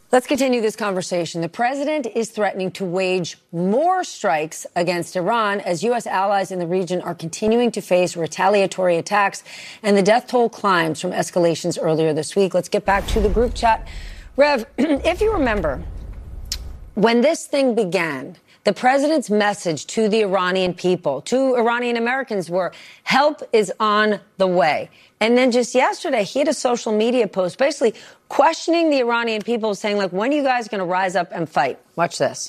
Let's continue this conversation. The president is threatening to wage more strikes against Iran as U.S. allies in the region are continuing to face retaliatory attacks and the death toll climbs from escalations earlier this week. Let's get back to the group chat. Rev, if you remember, when this thing began, the president's message to the Iranian people, to Iranian Americans, were help is on the way. And then just yesterday, he had a social media post basically questioning the Iranian people, saying, like, when are you guys going to rise up and fight? Watch this.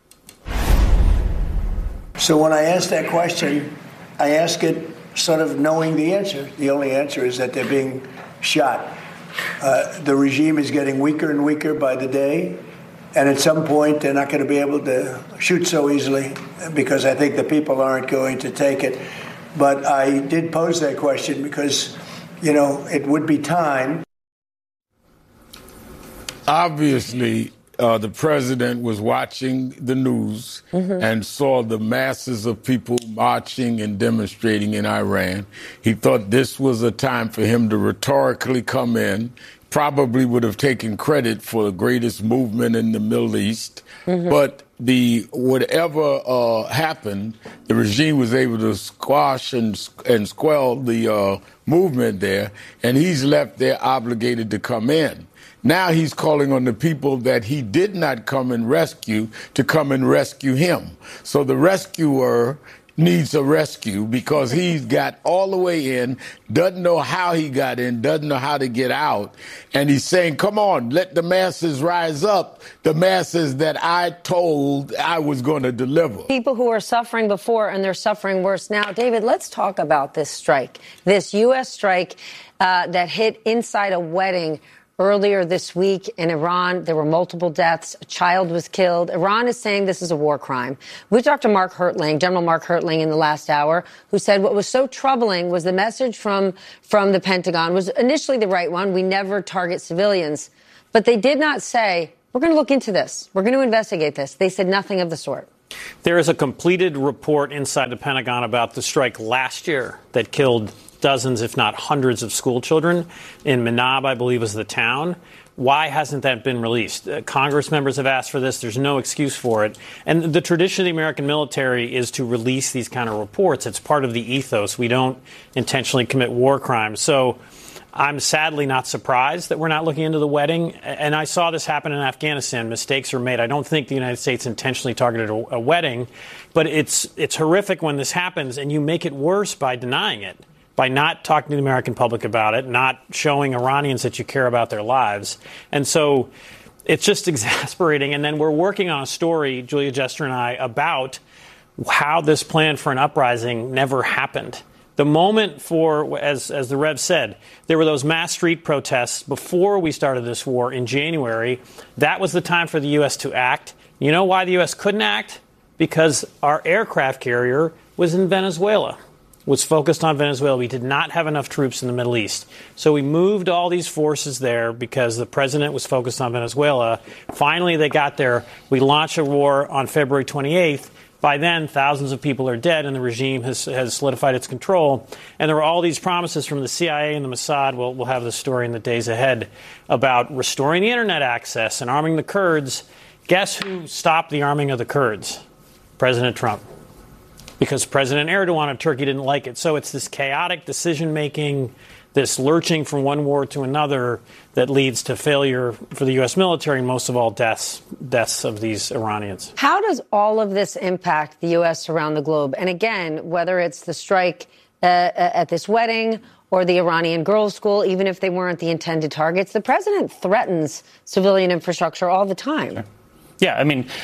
So when I ask that question, I ask it sort of knowing the answer. The only answer is that they're being shot. The regime is getting weaker and weaker by the day. And at some point, they're not going to be able to shoot so easily because I think the people aren't going to take it. But I did pose that question because, you know, it would be time. Obviously, the president was watching the news and saw the masses of people marching and demonstrating in Iran. He thought this was a time for him to rhetorically come in. Probably would have taken credit for the greatest movement in the Middle East. But whatever happened, the regime was able to squash and squell the movement there, and he's left there obligated to come in. Now he's calling on the people that he did not come and rescue to come and rescue him. So the rescuer needs a rescue because he's got all the way in, doesn't know how he got in, doesn't know how to get out. And he's saying, come on, let the masses rise up, the masses that I told I was going to deliver. People who are suffering before and they're suffering worse now. David, let's talk about this strike, this U.S. strike that hit inside a wedding earlier this week in Iran. There were multiple deaths. A child was killed. Iran is saying this is a war crime. We talked to Mark Hertling, General Mark Hertling, in the last hour, who said what was so troubling was the message from the Pentagon was initially the right one. We never target civilians. But they did not say, we're going to look into this. We're going to investigate this. They said nothing of the sort. There is a completed report inside the Pentagon about the strike last year that killed dozens, if not hundreds, of school children in Manab, I believe, is the town. Why hasn't that been released? Congress members have asked for this. There's no excuse for it. And the tradition of the American military is to release these kind of reports. It's part of the ethos. We don't intentionally commit war crimes. So I'm sadly not surprised that we're not looking into the wedding. And I saw this happen in Afghanistan. Mistakes are made. I don't think the United States intentionally targeted a wedding. But it's horrific when this happens, and you make it worse by denying it, by not talking to the American public about it, not showing Iranians that you care about their lives. And so it's just exasperating. And then we're working on a story, Julia Jester and I, about how this plan for an uprising never happened. The moment for, as the Rev said, there were those mass street protests before we started this war in January. That was the time for the U.S. to act. You know why the U.S. couldn't act? Because our aircraft carrier was in Venezuela, was focused on Venezuela. We did not have enough troops in the Middle East. So we moved all these forces there because the president was focused on Venezuela. Finally, they got there. We launched a war on February 28th. By then, thousands of people are dead, and the regime has solidified its control. And there were all these promises from the CIA and the Mossad. We'll have the story in the days ahead about restoring the Internet access and arming the Kurds. Guess who stopped the arming of the Kurds? President Trump. Because President Erdogan of Turkey didn't like it. So it's this chaotic decision-making, this lurching from one war to another that leads to failure for the U.S. military and most of all deaths of these Iranians. How does all of this impact the U.S. around the globe? And again, whether it's the strike at this wedding or the Iranian girls' school, even if they weren't the intended targets, the president threatens civilian infrastructure all the time. Sure. Yeah, I mean,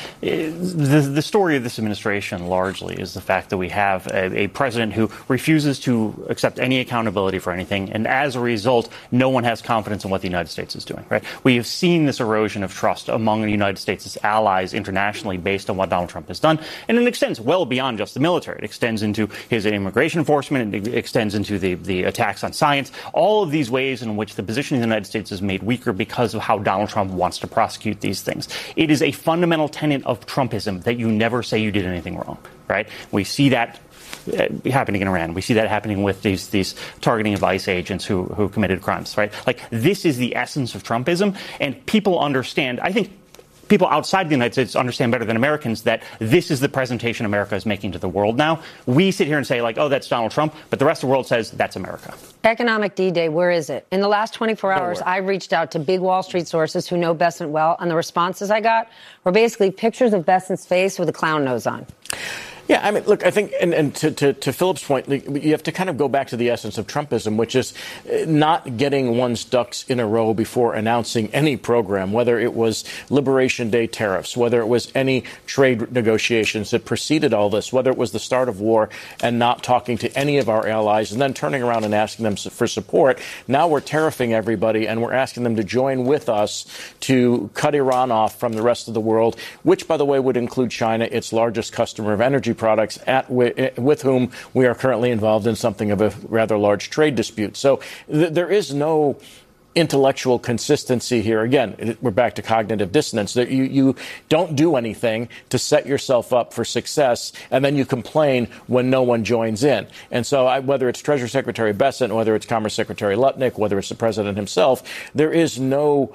the story of this administration largely is the fact that we have a president who refuses to accept any accountability for anything. And as a result, no one has confidence in what the United States is doing. Right? We have seen this erosion of trust among the United States' allies internationally based on what Donald Trump has done. And it extends well beyond just the military. It extends into his immigration enforcement. It extends into the attacks on science. All of these ways in which the position of the United States is made weaker because of how Donald Trump wants to prosecute these things. It is a fundamental tenet of Trumpism that you never say you did anything wrong, right? We see that happening in Iran. We see that happening with these targeting of ICE agents who committed crimes, right? Like, this is the essence of Trumpism, and people understand, I think, people outside the United States understand better than Americans that this is the presentation America is making to the world now. We sit here and say, like, oh, that's Donald Trump, but the rest of the world says that's America. Economic D-Day, where is it? In the last 24 hours, I reached out to big Wall Street sources who know Bessent well, and the responses I got were basically pictures of Bessent's face with a clown nose on. Yeah, I mean, look, I think, and to Philip's point, you have to kind of go back to the essence of Trumpism, which is not getting one's ducks in a row before announcing any program, whether it was Liberation Day tariffs, whether it was any trade negotiations that preceded all this, whether it was the start of war and not talking to any of our allies and then turning around and asking them for support. Now we're tariffing everybody and we're asking them to join with us to cut Iran off from the rest of the world, which, by the way, would include China, its largest customer of energy products, with whom we are currently involved in something of a rather large trade dispute. So there is no intellectual consistency here. Again, we're back to cognitive dissonance. That you don't do anything to set yourself up for success, and then you complain when no one joins in. And so whether it's Treasury Secretary Bessent, whether it's Commerce Secretary Lutnick, whether it's the president himself, there is no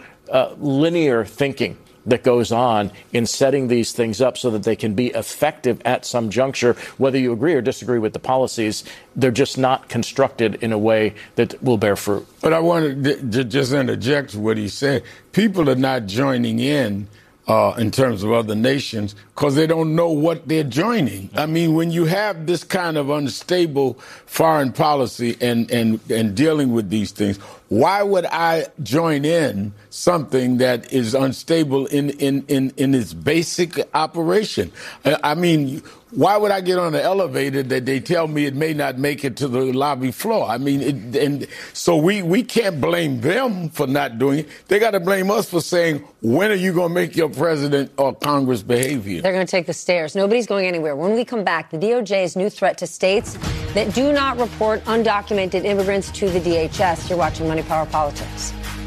linear thinking that goes on in setting these things up so that they can be effective at some juncture, whether you agree or disagree with the policies. They're just not constructed in a way that will bear fruit. But I wanted to just interject what he said. People are not joining in terms of other nations because they don't know what they're joining. I mean, when you have this kind of unstable foreign policy and dealing with these things, why would I join in something that is unstable in its basic operation? I mean, why would I get on the elevator that they tell me it may not make it to the lobby floor? I mean, and so we can't blame them for not doing it. They got to blame us for saying, when are you going to make your president or Congress behave here? They're going to take the stairs. Nobody's going anywhere. When we come back, the DOJ's new threat to states that do not report undocumented immigrants to the DHS. You're watching Money, Power, Politics.